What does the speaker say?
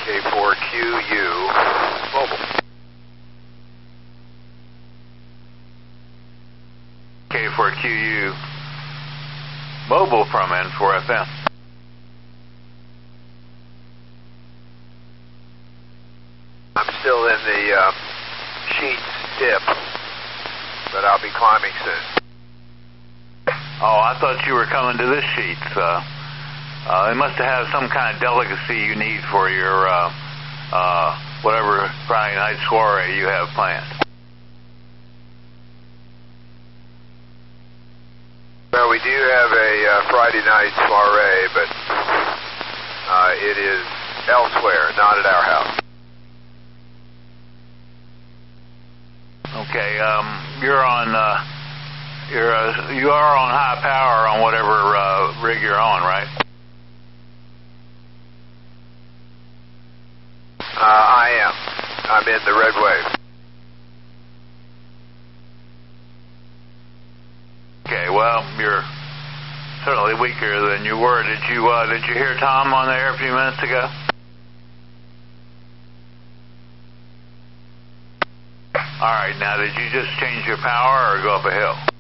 K4QU mobile. K4QU mobile from N4FM. I'm still in the Sheets dip, but I'll be climbing soon. Oh, I thought you were coming to this Sheets. They must have some kind of delicacy you need for your whatever Friday night soiree you have planned. Well, we do have a Friday night soiree, but it is elsewhere, not at our house. Okay, you are on high power on whatever rig you're on, right? I am. I'm in the red wave. Okay, well, you're certainly weaker than you were. Did you hear Tom on the air a few minutes ago? All right, now did you just change your power or go up a hill?